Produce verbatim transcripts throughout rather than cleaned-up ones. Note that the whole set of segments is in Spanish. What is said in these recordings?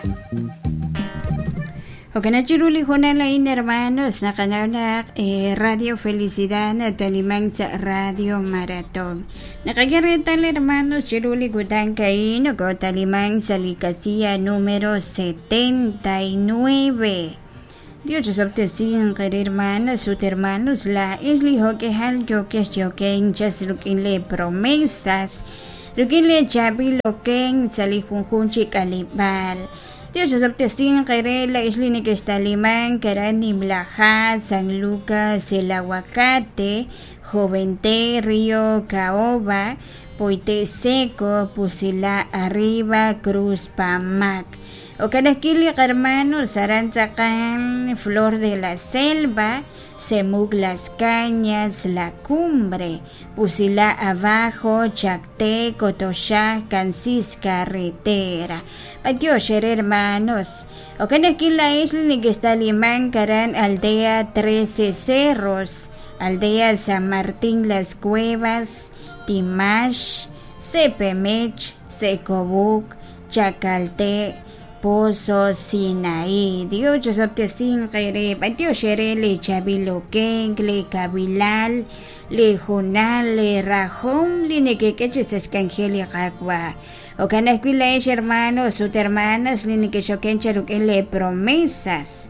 Okanachiruli Jonalain hermanos, nakananak eh, Radio Felicidad na talimang sa Radio Maratón. Nakagarital hermanos, chiruli gutan kain, o talimang sa likasía número setenta y nueve. Dios os obtesían, queridos hermanos, sus hermanos, la isli hoquejal, yoques, yoquen, chas, ruquinle promesas, ruquinle chapi, loquen, salijunjunchi, calibal. Dios os obtesían, queridos la isli ni que está limán, carani, blaja, San Lucas, el aguacate, Jovente, Río, Caoba, Poite Seco, Pusila Arriba, Cruz Pamac. O Canaquili, hermanos, Aranzacan, Flor de la Selva, Semug Las Cañas, La Cumbre, Pusila Abajo, Chacté, Cotoxá, Cansis, Carretera. Patios, hermanos. O Canaquili, la isla ni que está Limán, Carán, Aldea Trece Cerros, Aldea San Martín, Las Cuevas, Timash, Cepemech, Secobuc, Chacalte, Pozo, Sinaí. Dios os obtesín, quere, patio xere, le chabiloquen, le cabilal, le junal, le rajón, le nequequeches escangeli agua. O canacuila es hermanos, sus hermanas, le nequechoquen charuquen, le promesas.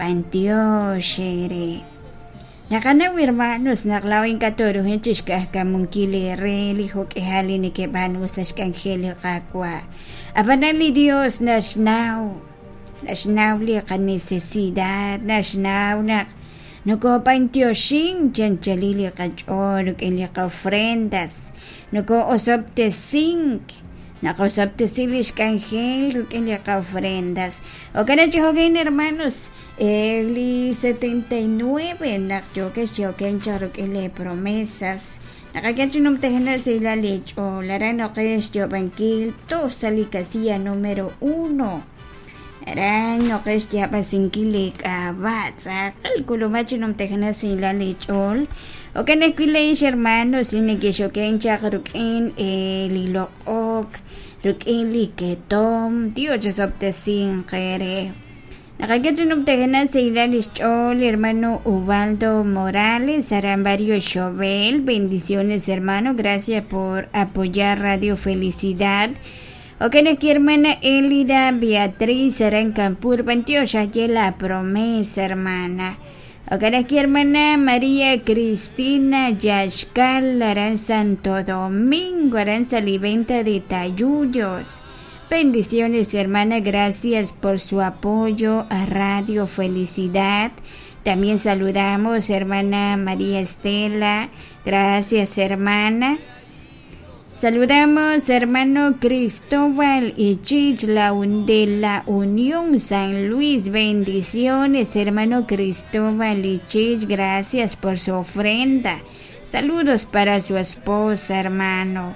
Pantio xere. Nakanaw hermanos, naklawin katoro hinchis kahkamunkili re, liho kehali ni kebanu sa skangeli kakwa. Abanali Dios, nasnaw, nasnaw li ka necesidad, nasnaw na, nuko pantioshing, chanchalili ka choruk, ili ka ofrendas, nuko osop te sink, nakosop te silish kangel, ruk ili ka ofrendas. O kanachogen hermanos, Eli setenta y nueve, nakyoques yoken charuk ili promesas. Nakakachinum tehena sa ilalich o larano kayas yo bangkil to sa likasía número uno. Arano kayas ya pasingkilik abat sa kalkulo machinum tehena sa ilalich ol. O kanakwilayish hermanos linigis yoken chakarukin elilook rukin liketom tiyo jasoptesin kere. Nakakachinum tehena sa ilalich ol hermano Ubaldo Morales, Arambario Chobel. Bendiciones hermano, gracias por apoyar Radio Felicidad. O que aquí hermana Elida Beatriz Arancampur Pantiosa, ya la promesa hermana. O que aquí hermana María Cristina Yashkal Aran Santo Domingo, Aran Saliventa de Tayuyos. Bendiciones hermana, gracias por su apoyo a Radio Felicidad. También saludamos hermana María Estela, gracias hermana. Saludamos hermano Cristóbal y Chich la un, de la Unión San Luis, bendiciones hermano Cristóbal y Chich, gracias por su ofrenda. Saludos para su esposa hermano.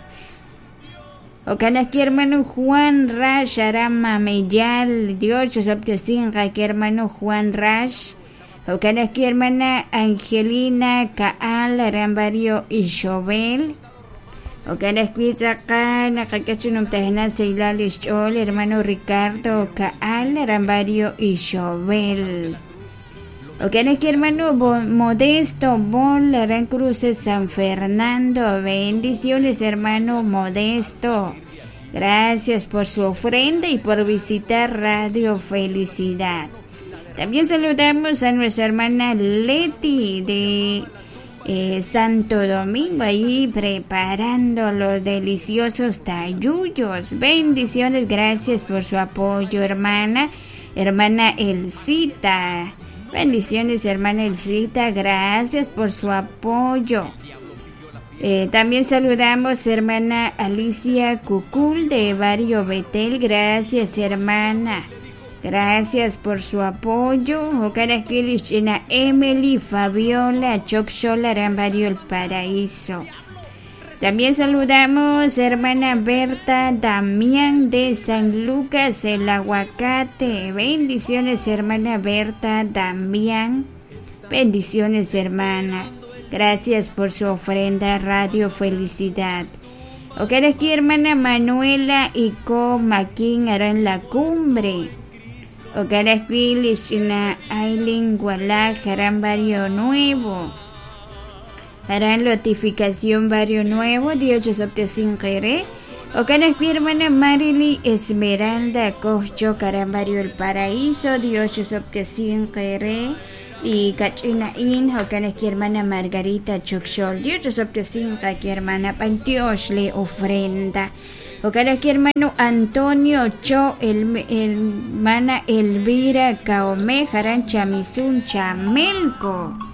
O canaki hermano Juan Rash Arama Meyal, Dios os obtesín que hermano Juan Rash. O canaki hermana Angelina Kaal Arambario y Chobel. O canaki acá nakakachunum tahena Seilalish Chol, hermano Ricardo Kaal Arambario y Chobel. O canaki hermano Modesto Bol Aran Cruces San Fernando, bendiciones hermano Modesto. Gracias por su ofrenda y por visitar Radio Felicidad. También saludamos a nuestra hermana Leti de eh, Santo Domingo, ahí preparando los deliciosos tayuyos. Bendiciones, gracias por su apoyo, hermana. Hermana Elcita. Bendiciones, hermana Elcita, gracias por su apoyo. Eh, también saludamos hermana Alicia Cucul de Barrio Betel, gracias hermana, gracias por su apoyo. Ocarakilishina Emily Fabiola Choxola Arambario El Paraíso. También saludamos hermana Berta Damián de San Lucas El Aguacate, bendiciones hermana Berta Damián, bendiciones hermana. Gracias por su ofrenda Radio Felicidad. O que aquí hermana Manuela y Co Maquín harán La Cumbre. Ocarasquilis na Aileen Gualá, Jarán Barrio Nuevo. Harán notificación Barrio Nuevo, Dios Optesinquere. Ocarasqui hermana Marily Esmeralda Cocho, Jarán Barrio El Paraíso, Dios Optesinquere. Y Cachina In, Ocarasqui hermana Margarita Choxol, Dios Optesinca, hermana Pantiosh le ofrenda. Ocarasqui hermano Antonio Cho, el, hermana Elvira Caomé, Jarán Chamizun Chamelco.